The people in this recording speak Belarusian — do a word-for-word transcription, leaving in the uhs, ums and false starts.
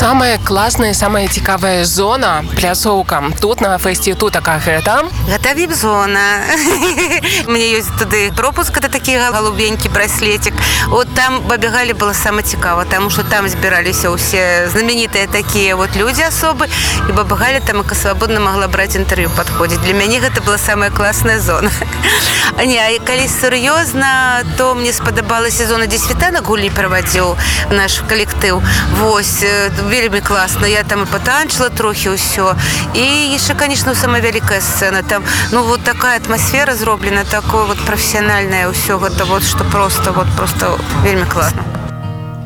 Самая класная, самая цікавая зона, пляцоўка тут на фэсце тутака гэта? Гэта віп-зона. У меня есть туды пропуск, это такі голубенькі браслетик. Вот там пабегалі было самое цікава, потому что там збіраліся ўсе знаменитые такие вот люди особы, и пабегалі там, и свободно могла брать интервью, подходить. Для мяне гэта была самая классная зона. Не, а калі сур'ёзна, то мне спадабалася зона, дзе світанак гулі правадзіў наш калектыў. Вось, вельмі класна. Я там и потанчила трохи ўсё. И еще, конечно, самая вялікая сцена. Там, ну, вот такая атмосфера зроблена, такое вот профессиональное ўсё. Это вот, что просто, вот, просто вельмі классно.